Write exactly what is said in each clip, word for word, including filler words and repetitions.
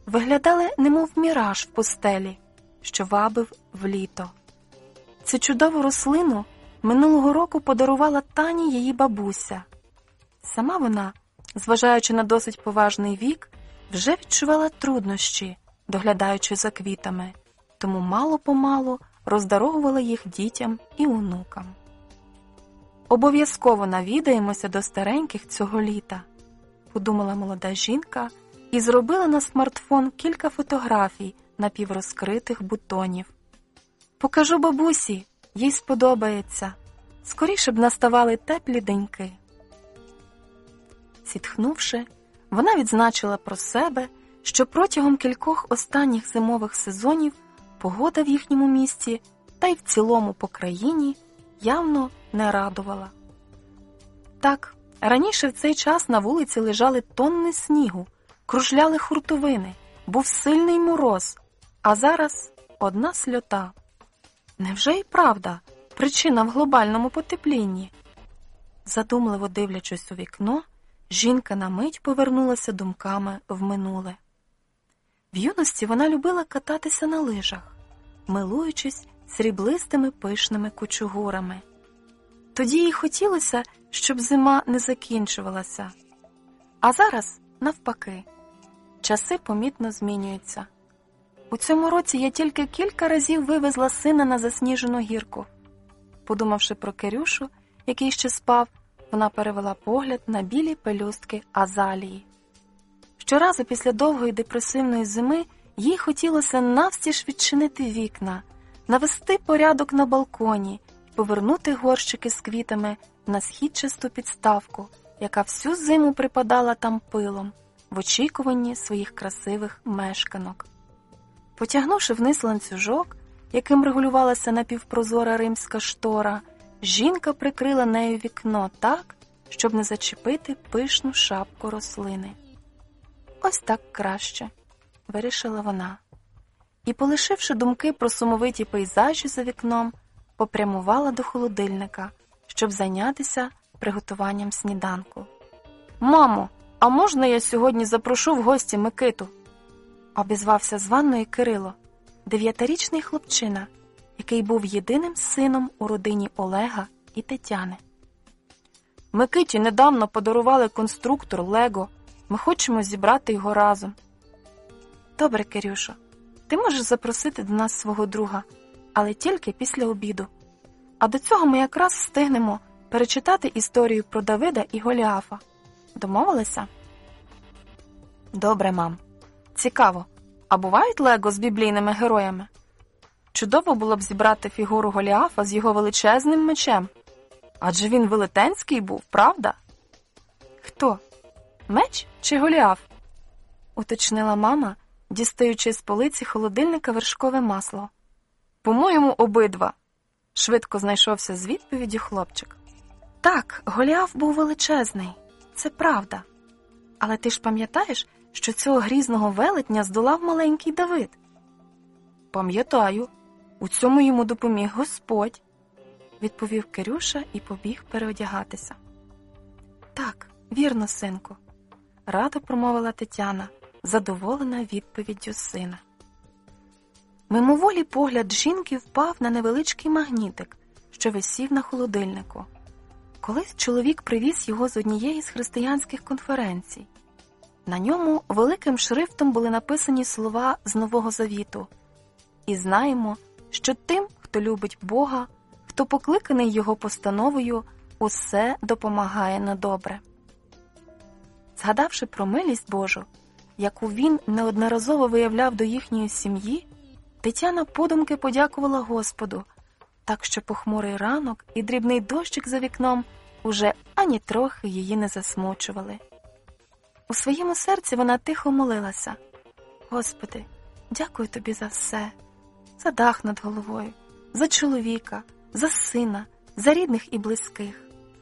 виглядали немов міраж в пустелі, що вабив в літо. Цю чудову рослину минулого року подарувала Тані її бабуся. Сама вона, зважаючи на досить поважний вік, вже відчувала труднощі, доглядаючи за квітами, тому мало-помалу роздаровувала їх дітям і онукам. «Обов'язково навідаємося до стареньких цього літа», – подумала молода жінка і зробила на смартфон кілька фотографій напіврозкритих бутонів. «Покажу бабусі, їй сподобається. Скоріше б наставали теплі деньки». Зітхнувши, вона відзначила про себе, що протягом кількох останніх зимових сезонів погода в їхньому місті та й в цілому по країні явно не радувала. Так, раніше в цей час на вулиці лежали тонни снігу, кружляли хуртовини, був сильний мороз, а зараз одна сльота. Невже і правда причина в глобальному потеплінні? Задумливо дивлячись у вікно, жінка на мить повернулася думками в минуле. В юності вона любила кататися на лижах, милуючись сріблистими пишними кучугурами. Тоді їй хотілося, щоб зима не закінчувалася. А зараз навпаки. Часи помітно змінюються. У цьому році я тільки кілька разів вивезла сина на засніжену гірку. Подумавши про Кирюшу, який ще спав, вона перевела погляд на білі пелюстки азалії. Щоразу після довгої депресивної зими їй хотілося навстіж відчинити вікна, навести порядок на балконі і повернути горщики з квітами на східчасту підставку, яка всю зиму припадала там пилом, в очікуванні своїх красивих мешканок. Потягнувши вниз ланцюжок, яким регулювалася напівпрозора римська штора, жінка прикрила нею вікно так, щоб не зачепити пишну шапку рослини. «Ось так краще», – вирішила вона. І, полишивши думки про сумовиті пейзажі за вікном, попрямувала до холодильника, щоб зайнятися приготуванням сніданку. «Мамо, а можна я сьогодні запрошу в гості Микиту?» – обізвався з ванної Кирило, дев'ятирічний хлопчина, який був єдиним сином у родині Олега і Тетяни. «Микиті недавно подарували конструктор Лего. Ми хочемо зібрати його разом». «Добре, Кирюшо, ти можеш запросити до нас свого друга, але тільки після обіду. А до цього ми якраз встигнемо перечитати історію про Давида і Голіафа. Домовилися?» «Добре, мам. Цікаво, а бувають Лего з біблійними героями? Чудово було б зібрати фігуру Голіафа з його величезним мечем. Адже він велетенський був, правда?» «Хто? Меч чи Голіаф?» – уточнила мама, дістаючи з полиці холодильника вершкове масло. «По-моєму, обидва», – швидко знайшовся з відповіддю хлопчик. «Так, Голіаф був величезний, це правда. Але ти ж пам'ятаєш, що цього грізного велетня здолав маленький Давид?» «Пам'ятаю. У цьому йому допоміг Господь», – відповів Кирюша і побіг переодягатися. «Так, вірно, синку», – радо промовила Тетяна, задоволена відповіддю сина. Мимоволі погляд жінки впав на невеличкий магнітик, що висів на холодильнику. Колись чоловік привіз його з однієї з християнських конференцій. На ньому великим шрифтом були написані слова з Нового Завіту. «І знаємо, що тим, хто любить Бога, хто покликаний Його постановою, усе допомагає на добре». Згадавши про милість Божу, яку він неодноразово виявляв до їхньої сім'ї, Тетяна подумки подякувала Господу, так що похмурий ранок і дрібний дощик за вікном уже ані трохи її не засмучували. У своєму серці вона тихо молилася: «Господи, дякую Тобі за все, за дах над головою, за чоловіка, за сина, за рідних і близьких».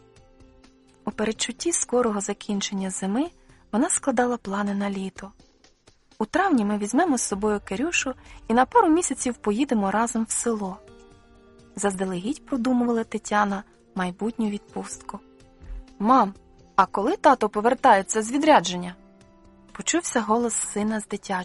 У передчутті скорого закінчення зими вона складала плани на літо. У травні ми візьмемо з собою Кирюшу і на пару місяців поїдемо разом в село. Заздалегідь продумувала Тетяна майбутню відпустку. «Мам, а коли тато повертається з відрядження?» Почувся голос сина з дитячої.